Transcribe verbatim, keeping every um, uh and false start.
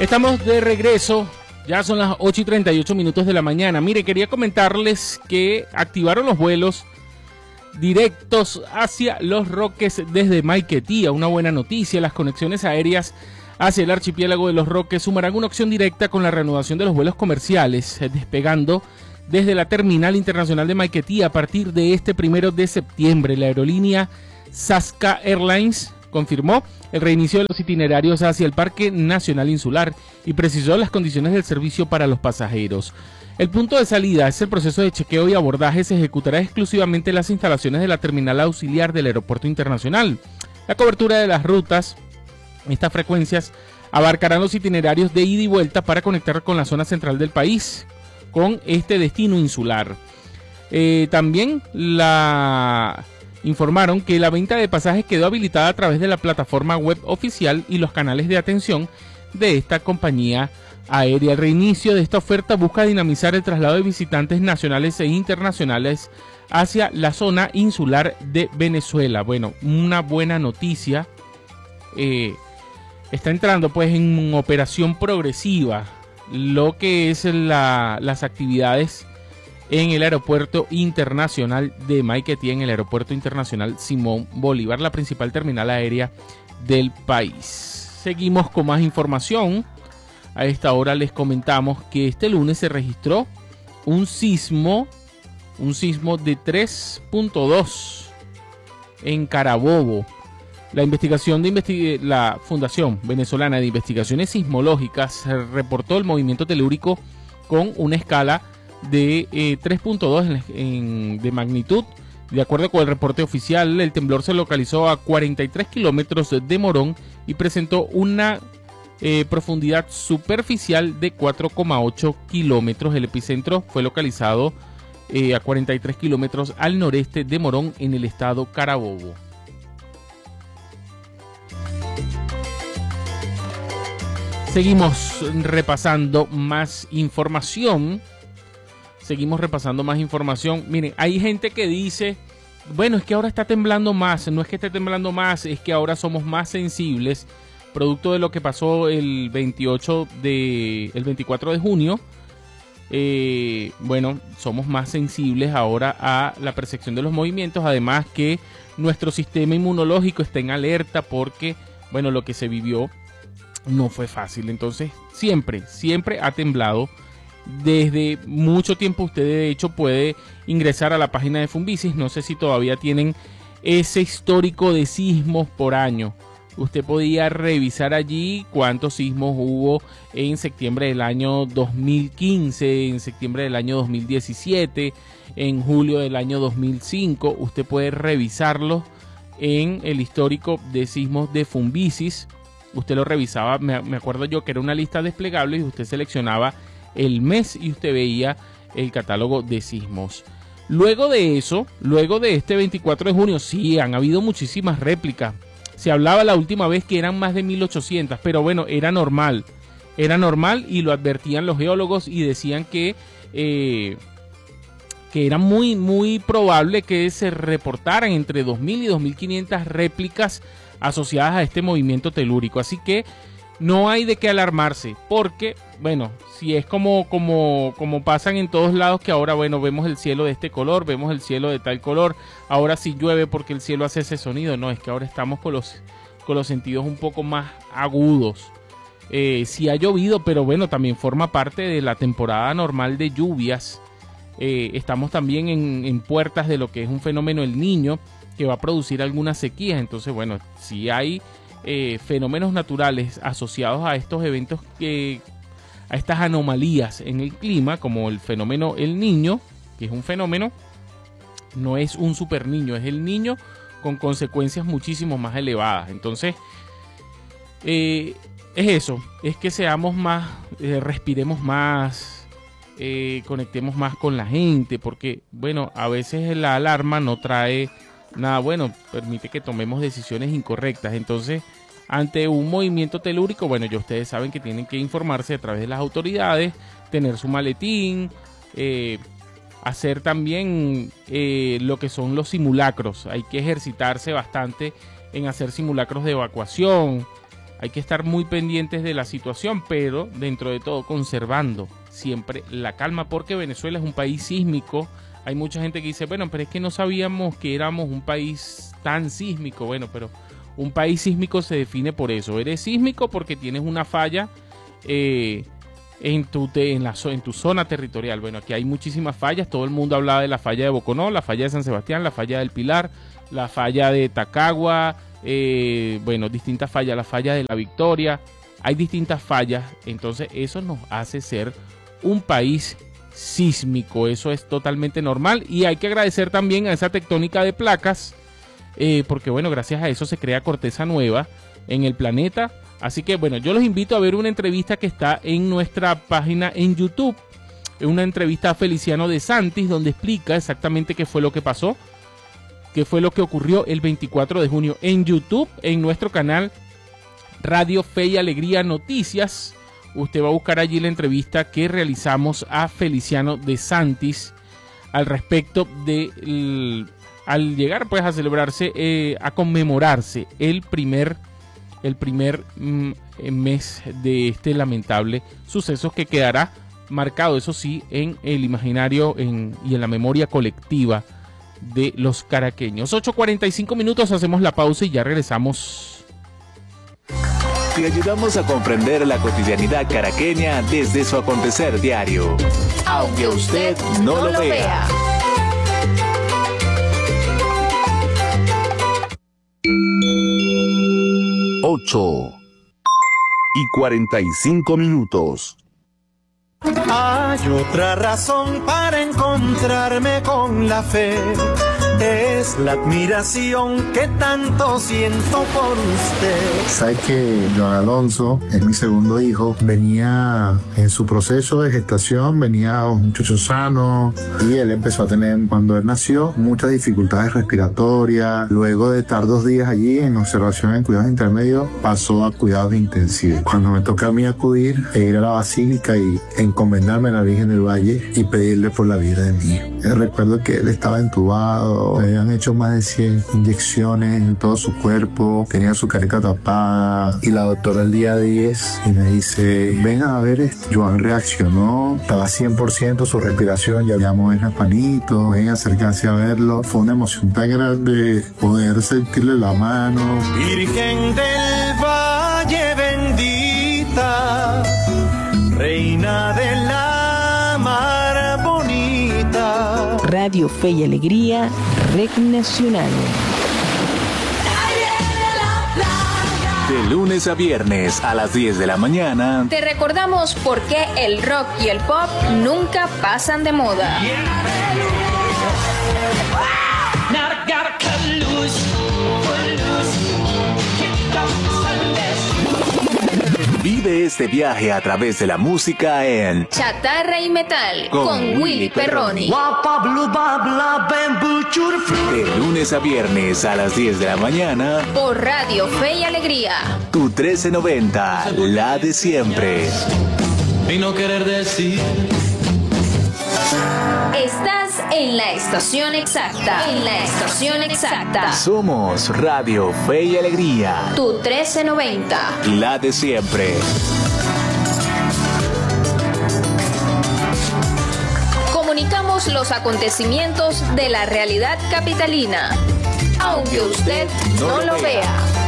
Estamos de regreso, ya son las ocho y treinta y ocho minutos de la mañana. Mire, quería comentarles que activaron los vuelos directos hacia Los Roques desde Maiquetía. Una buena noticia, las conexiones aéreas hacia el archipiélago de Los Roques sumarán una opción directa con la reanudación de los vuelos comerciales, despegando desde la Terminal Internacional de Maiquetía a partir de este primero de septiembre. La aerolínea Sasca Airlines confirmó el reinicio de los itinerarios hacia el Parque Nacional Insular y precisó las condiciones del servicio para los pasajeros. El punto de salida es el proceso de chequeo y abordaje, se ejecutará exclusivamente en las instalaciones de la terminal auxiliar del Aeropuerto Internacional. La cobertura de las rutas, estas frecuencias, abarcarán los itinerarios de ida y vuelta para conectar con la zona central del país, con este destino insular. Eh, también la... informaron que la venta de pasajes quedó habilitada a través de la plataforma web oficial y los canales de atención de esta compañía aérea. El reinicio de esta oferta busca dinamizar el traslado de visitantes nacionales e internacionales hacia la zona insular de Venezuela. Bueno, una buena noticia. Eh, está entrando pues en operación progresiva lo que es la, las actividades en el Aeropuerto Internacional de Maiquetía, en el Aeropuerto Internacional Simón Bolívar, la principal terminal aérea del país. Seguimos con más información. A esta hora les comentamos que este lunes se registró un sismo, un sismo de tres punto dos en Carabobo. La investigación de investi- la Fundación Venezolana de Investigaciones Sismológicas reportó el movimiento telúrico con una escala de eh, tres punto dos en, en, de magnitud. De acuerdo con el reporte oficial, el temblor se localizó a cuarenta y tres kilómetros de Morón y presentó una eh, profundidad superficial de cuatro coma ocho kilómetros. El epicentro fue localizado eh, a cuarenta y tres kilómetros al noreste de Morón, en el estado Carabobo. Seguimos repasando más información. Seguimos repasando más información. Miren, hay gente que dice, bueno, es que ahora está temblando más. No es que esté temblando más, es que ahora somos más sensibles, producto de lo que pasó el veintiocho de, el veinticuatro de junio. Eh, bueno, somos más sensibles ahora a la percepción de los movimientos. Además que nuestro sistema inmunológico está en alerta porque, bueno, lo que se vivió no fue fácil. Entonces, siempre, siempre ha temblado. Desde mucho tiempo. Usted de hecho puede ingresar a la página de Funvisis. No sé si todavía tienen ese histórico de sismos por año. Usted podía revisar allí cuántos sismos hubo en septiembre del año dos mil quince, en septiembre del año dos mil diecisiete, en julio del año dos mil cinco. Usted puede revisarlo en el histórico de sismos de Funvisis. Usted lo revisaba, me, me acuerdo yo que era una lista desplegable y usted seleccionaba el mes y usted veía el catálogo de sismos. Luego de eso, luego de este veinticuatro de junio, sí, han habido muchísimas réplicas. Se hablaba la última vez que eran más de mil ochocientas, pero bueno, era normal. Era normal y lo advertían los geólogos y decían que, eh, que era muy, muy probable que se reportaran entre dos mil y dos mil quinientas réplicas asociadas a este movimiento telúrico. Así que no hay de qué alarmarse, porque, bueno, si es como, como, como pasan en todos lados, que ahora, bueno, vemos el cielo de este color, vemos el cielo de tal color, ahora sí llueve porque el cielo hace ese sonido. No, es que ahora estamos con los, con los sentidos un poco más agudos. Eh, sí ha llovido, pero bueno, también forma parte de la temporada normal de lluvias. Eh, estamos también en, en puertas de lo que es un fenómeno El Niño, que va a producir algunas sequías. Entonces, bueno, si hay Eh, fenómenos naturales asociados a estos eventos, que a estas anomalías en el clima, como el fenómeno El Niño, que es un fenómeno, no es un super niño, es el niño con consecuencias muchísimo más elevadas. Entonces, eh, es eso, es que seamos más, eh, respiremos más, eh, conectemos más con la gente, porque, bueno, a veces la alarma no trae nada bueno, permite que tomemos decisiones incorrectas. Entonces, ante un movimiento telúrico, bueno, ya ustedes saben que tienen que informarse a través de las autoridades, tener su maletín, eh, hacer también eh, lo que son los simulacros. Hay que ejercitarse bastante en hacer simulacros de evacuación. Hay que estar muy pendientes de la situación, pero dentro de todo conservando siempre la calma, porque Venezuela es un país sísmico. Hay mucha gente que dice, bueno, pero es que no sabíamos que éramos un país tan sísmico. Bueno, pero un país sísmico se define por eso. Eres sísmico porque tienes una falla eh, en, tu, en, la, en tu zona territorial. Bueno, aquí hay muchísimas fallas. Todo el mundo hablaba de la falla de Boconó, la falla de San Sebastián, la falla del Pilar, la falla de Tacagua, eh, bueno, distintas fallas, la falla de La Victoria. Hay distintas fallas, entonces eso nos hace ser un país sísmico. Eso es totalmente normal y hay que agradecer también a esa tectónica de placas, eh, porque bueno, gracias a eso se crea corteza nueva en el planeta. Así que bueno, yo los invito a ver una entrevista que está en nuestra página en YouTube, una entrevista a Feliciano de Santis, donde explica exactamente qué fue lo que pasó, qué fue lo que ocurrió el veinticuatro de junio en YouTube, en nuestro canal Radio Fe y Alegría Noticias. Usted va a buscar allí la entrevista que realizamos a Feliciano de Santis al respecto de el, al llegar pues a celebrarse, eh, a conmemorarse el primer, el primer mm, mes de este lamentable suceso que quedará marcado, eso sí, en el imaginario en, y en la memoria colectiva de los caraqueños. ocho cuarenta y cinco minutos, hacemos la pausa y ya regresamos. Te ayudamos a comprender la cotidianidad caraqueña desde su acontecer diario, aunque usted no, no lo vea. ocho y cuarenta y cinco minutos. Hay otra razón para encontrarme con la fe. Es la admiración que tanto siento por usted. Sabes que Joan Alonso es mi segundo hijo. Venía en su proceso de gestación, venía un muchacho sano y él empezó a tener, cuando él nació, muchas dificultades respiratorias. Luego de estar dos días allí en observación en cuidados intermedios, pasó a cuidados intensivos. Cuando me toca a mí acudir e ir a la basílica y encomendarme a la Virgen del Valle y pedirle por la vida de mi hijo. Yo recuerdo que él estaba entubado. Le habían hecho más de cien inyecciones en todo su cuerpo, tenía su careta tapada y la doctora el día diez y me dice, ven a ver esto. Joan reaccionó, estaba cien por ciento su respiración, ya había mover las manitos, ven a acercarse a verlo. Fue una emoción tan grande poder sentirle la mano. Virgen del Valle bendita, reina de la mar bonita. Radio Fe y Alegría, Red Nacional. De lunes a viernes a las diez de la mañana. Te recordamos por qué el rock y el pop nunca pasan de moda. Vive este viaje a través de la música en Chatarra y Metal con, con Willy Perroni. De lunes a viernes a las diez de la mañana Por Radio Fe y Alegría. Tu trece noventa, la de siempre. Y no querer decir. Estás en la estación exacta. En la estación exacta. Somos Radio Fe y Alegría. Tu trece noventa. La de siempre. Comunicamos los acontecimientos de la realidad capitalina, aunque usted no lo vea.